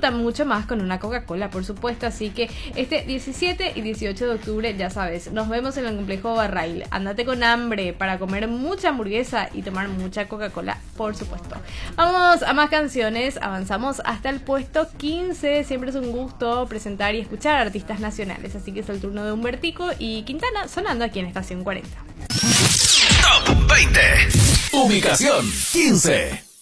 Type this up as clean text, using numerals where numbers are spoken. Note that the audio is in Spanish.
disfruta mucho más con una Coca-Cola, por supuesto. Así que este 17 y 18 de octubre, ya sabes, nos vemos en el complejo Barrail. Andate con hambre para comer mucha hamburguesa y tomar mucha Coca-Cola, por supuesto. Vamos a más canciones, avanzamos hasta el puesto 15. Siempre es un gusto presentar y escuchar artistas nacionales, así que es el turno de Humbertico y Quintana sonando aquí en Estación 40. Top 20. Ubicación 15.